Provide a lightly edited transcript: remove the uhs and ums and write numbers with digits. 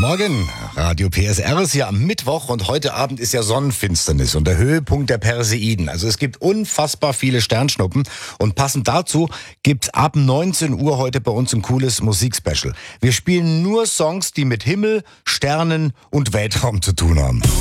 Morgen, Radio PSR ist ja am Mittwoch und heute Abend ist ja Sonnenfinsternis und der Höhepunkt der Perseiden. Also es gibt unfassbar viele Sternschnuppen und passend dazu gibt's ab 19 Uhr heute bei uns ein cooles Musikspecial. Wir spielen nur Songs, die mit Himmel, Sternen und Weltraum zu tun haben.